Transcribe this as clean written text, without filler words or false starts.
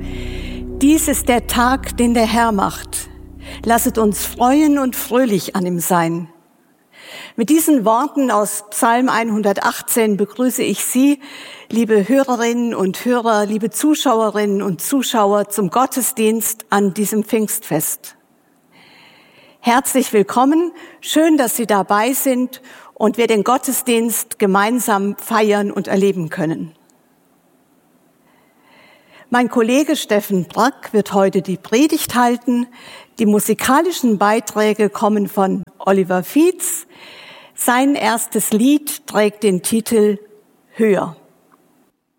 Dies ist der Tag, den der Herr macht. Lasset uns freuen und fröhlich an ihm sein. Mit diesen Worten aus Psalm 118 begrüße ich Sie, liebe Hörerinnen und Hörer, liebe Zuschauerinnen und Zuschauer, zum Gottesdienst an diesem Pfingstfest. Herzlich willkommen, schön, dass Sie dabei sind und wir den Gottesdienst gemeinsam feiern und erleben können. Mein Kollege Steffen Brack wird heute die Predigt halten. Die musikalischen Beiträge kommen von Oliver Fietz. Sein erstes Lied trägt den Titel Höher.